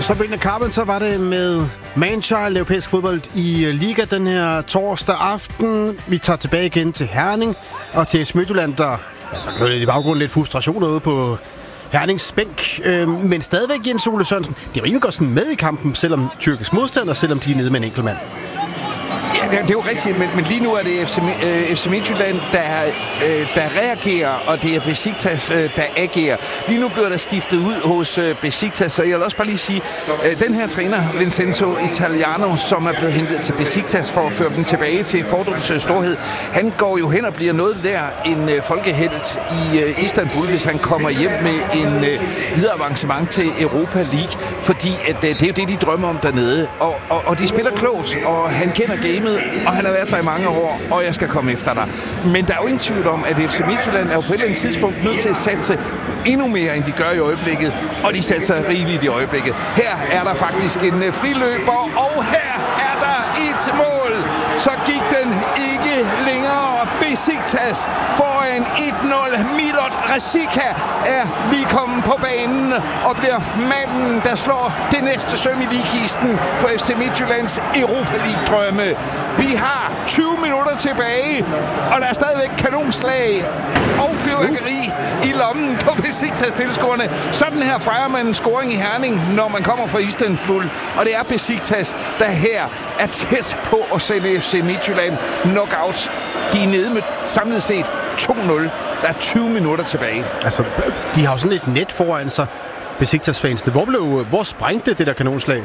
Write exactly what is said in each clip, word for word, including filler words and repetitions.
Sabrina Carpenter var det med Manchild, europæisk fodbold i Liga den her torsdag aften. Vi tager tilbage igen til Herning og til Midtjylland, der altså, man kan høre lidt i baggrunden lidt frustration ude på Hernings bænk. Øh, men stadigvæk Jens Ole Sørensen, det er rimelig godt sådan med i kampen, selvom tyrkisk modstander, selvom de er nede med en enkelt mand. Ja, det er jo rigtigt, men, men lige nu er det F C, øh, F C Midtjylland, der, øh, der reagerer, og det er Besiktas, øh, der agerer. Lige nu bliver der skiftet ud hos øh, Besiktas, så jeg vil også bare lige sige, øh, den her træner, Vincenzo Italiano, som er blevet hentet til Besiktas for at føre dem tilbage til Fordums øh, storhed, han går jo hen og bliver noget der en øh, folkehelt i øh, Istanbul, hvis han kommer hjem med en øh, videre avancement til Europa League, fordi at, øh, det er jo det, de drømmer om dernede, og, og, og de spiller klogt, og han kender gamet, og han har været der i mange år, og jeg skal komme efter dig. Men der er jo ingen tvivl om, at F C Midtjylland er jo på et eller andet tidspunkt nødt til at satse endnu mere, end de gør i øjeblikket, og de satser rigeligt i øjeblikket. Her er der faktisk en friløber, og her er der et mål. Så gik den ikke længere. Besiktas foran et nul. Milot Rasika er lige kommet på banen og bliver manden, der slår det næste søm i ligkisten for F C Midtjyllands Europa League-drømme. Vi har tyve minutter tilbage, og der er stadigvæk kanonslag og fyrværkeri i lommen på Besiktas-tilskuerne. Sådan her fejrer man en scoring i Herning, når man kommer fra Istanbul. Og det er Besiktas, der her er tæt på at sende F C Midtjylland knockout. De er nede med samlet set to nul. Der er tyve minutter tilbage. Altså, de har jo sådan et net foran sig, Besiktas-fansene. Hvor blev, hvor sprængte det der kanonslag?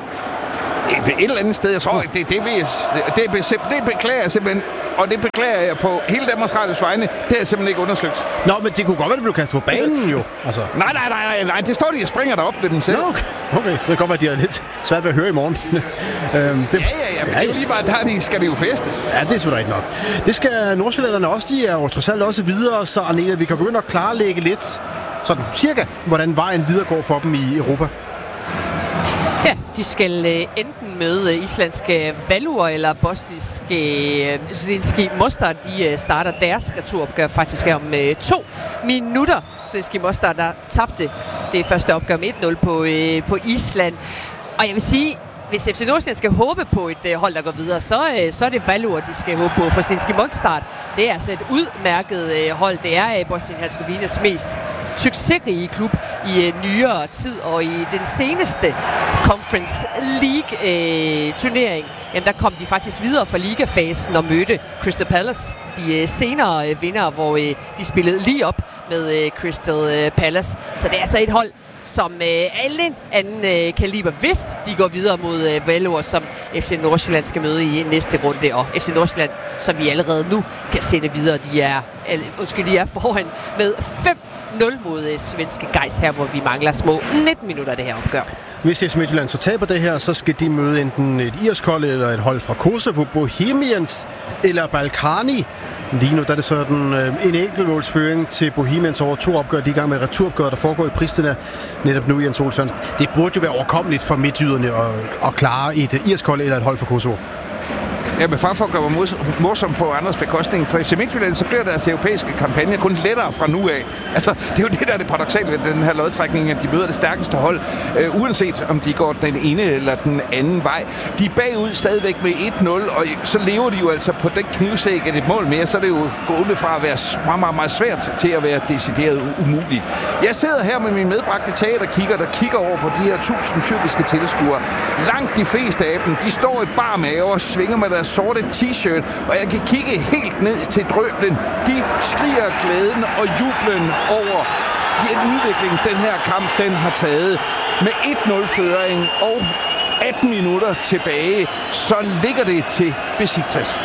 Et eller andet sted, jeg tror, det, det, det, det, det beklager jeg simpelthen, og det beklager jeg på hele Danmarks Radios vegne. Det har jeg simpelthen ikke undersøgt. Nå, men det kunne godt være, det blev kastet på banen jo. Altså. Nej, nej, nej, nej, nej, det står de og springer derop ved den selv. Nå, okay. okay, det kan godt være, at de har lidt svært ved at høre i morgen. øhm, det, ja, ja, ja, men ja, det er jo lige bare, der de, skal de jo feste. Ja, det er selvfølgelig ikke nok. Det skal nordsjællanderne også, de er jo trods alt også videre, så Arnela, vi kan begynde at klarlægge lidt, sådan cirka, hvordan vejen videre går for dem i Europa. Ja, de skal øh, enten møde øh, islandske Valur eller bosniske øh, Zrinjski Mostar. De øh, starter deres returopgør faktisk her om øh, to minutter. Zrinjski Mostar, der tabte det første opgør med et nul på, øh, på Island. Og jeg vil sige, hvis F C Nordsjælland skal håbe på et øh, hold, der går videre, så, øh, så er det Valur, de skal håbe på. For Zrinjski Mostar, det er altså et udmærket øh, hold. Det er øh, Bosnien-Hercegovinas mest succesrige klub i øh, nyere tid, og i den seneste Conference League-turnering, øh, jamen, der kom de faktisk videre fra ligafasen og mødte Crystal Palace, de øh, senere øh, vinder, hvor øh, de spillede lige op med øh, Crystal øh, Palace. Så det er altså et hold, som øh, alle anden øh, kaliber, hvis de går videre mod øh, Valur, som F C Nordsjælland skal møde i næste runde, og F C Nordsjælland, som vi allerede nu kan sende videre, de er, øh, undskyld, de er foran med fem nul mod øh, svenske Gais her, hvor vi mangler små nitten minutter af det her opgør. Hvis F C Midtjylland så taber det her, så skal de møde enten et irsk hold eller et hold fra Kosovo, Bohemians eller Balkani. Lige nu der er det sådan øh, en enkeltmålsføring til Bohemians over to opgør. De er i gang med et returopgør, der foregår i Pristina netop nu, Jens Ole Sørensen. Det burde jo være overkommeligt for midtjyderne at, at klare et irsk hold eller et hold fra Kosovo. Ja, men for at gøre mig morsom på andres bekostning, for F C Midtjylland, så bliver deres europæiske kampagne kun lettere fra nu af. Altså, det er jo det, der er det paradoksale ved den her lodtrækning, at de møder det stærkeste hold, øh, uanset om de går den ene eller den anden vej. De er bagud stadigvæk med et nul, og så lever de jo altså på den knivsæk, at et mål mere, så er det jo gående fra at være meget, meget, meget svært til at være decideret umuligt. Jeg sidder her med min medbragte teaterkigger, der kigger over på de her tusind tyrkiske tilskuere. Langt de fleste af dem, de står i bar mave og svinger med deres sorte t-shirt, og jeg kan kigge helt ned til drøblen. De skriger glæden og jublen over den udvikling, den her kamp, den har taget. Med et nul-føring og atten minutter tilbage, så ligger det til Besiktas.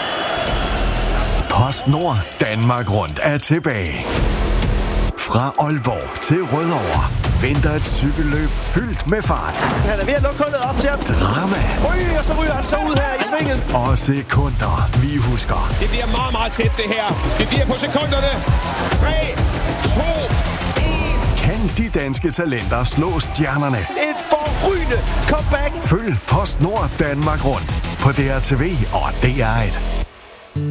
PostNord Danmark Rundt er tilbage. Fra Aalborg til Rødovre venter et cykelløb fyldt med fart. Han er ved at lukke hullet op til ham. Drama. Ryg, og så ryger han så ud her i svinget. Og sekunder, vi husker. Det bliver meget, meget tæt, det her. Det bliver på sekunderne. tre, to, et. Kan de danske talenter slå stjernerne? Et forrygende comeback. Følg PostNord Danmark Rundt på D R T V og D R et.